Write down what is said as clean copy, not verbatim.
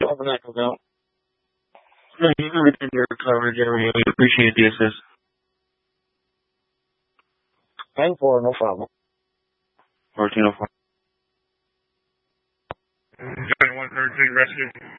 Open Echo Go. No, you can return your coverage area. We appreciate the assist. 10-4, no problem. 1404. 113 rescue.